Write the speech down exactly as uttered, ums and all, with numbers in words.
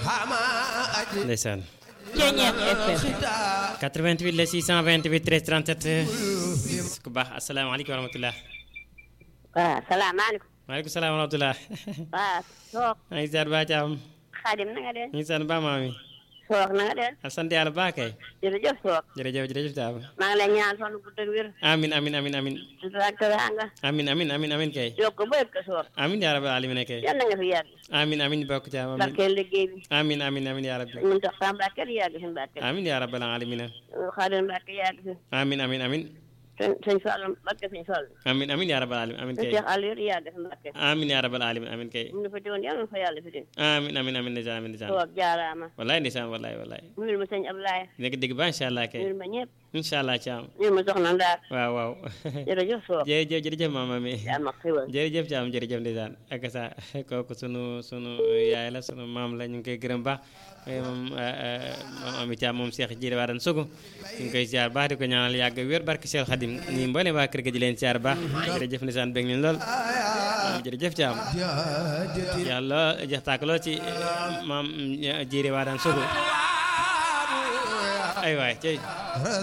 ndeysaan Ceeñeer F M quatre-vingt-huit la six cent vingt-huit treize trente-sept ku baax asalaamaaleykum wa rahmatulah. waaw salaamaaleykum. maaleykum salaam wa rahmatulah. waaw sook maa ngi seet ba caam. Xaadim na nga def. ñu ngi sant ba maam yi. sook na nga def. sant yàlla baax kay. jërëjëf sook. jërëjëf jërëjëf caam. maa ngi lay ñaan fan bu dëgg wér. amin amin amin amin. teraanga. amin amin amin amin kay. yokk ba yëg ko sook. amin yaa rabbal alamin kay. yal na nga fi yàgg. amin amin bokk caam amin. barkeel liggéey bi. amin amin amin yaa rabbi. mun tax sa Mbàkke yàgg fi Mbàkke. amin yaa rabbal alamin. Xaadim Mbàkke yàgg fi. amin amin amin. sëñ sëñ Fallu Mbàkke sëñ Fallu. amin amin yaa rabbal alamin amin kay. Cheikh Aliou yàgg fi Mbàkke. amin yaa rabbal alamin amin kay. mu ngi fa teewoon yàlla na fa yàlla fi dem. amin amin amin ndeysaan amin ndeysaan. sook jaaraama. wallaay ndeysaan wallaay wallaay. nuyul ma sëñ Ablaye. nekk dégg ba incha allah kay. nuyul ma ñëpp. incha allah caam. nuyul ma soxna Ndaar. waaw waaw. jërëjëf sook. jërëjëf jërëjëf maama mi. yaa ma xiwal. jërëjëf caam jërëjëf ndeysaan ak sa kooku sunu sunu yaay la sunu maam la ñu ngi koy gërëm baax moom moom ami caam moom Cheikh Jili Waadane Sogo ñu ngi koy ziar baax di ko ñaanal yàgg wér barke Cheikh Khadim ñi mboolem waa kër ga di leen ziar baax jërëjëf ndeysaan bég nañ lool jërëjëf caam yàlla jeex tàkk lool ci maam Jili Waadane Sogo ay waay cey